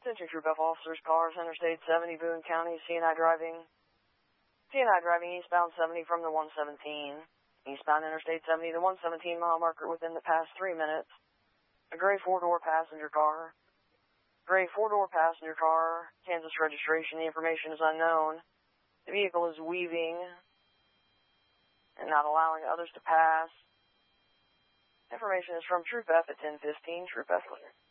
Attention Troop F officers, cars, Interstate 70, Boone County, CNI driving eastbound 70 from the 117. Eastbound Interstate 70, the 117 mile marker within the past 3 minutes. A gray four-door passenger car. Kansas registration. The information is unknown. The vehicle is weaving and not allowing others to pass. Information is from Troop F at 1015. Troop F clear.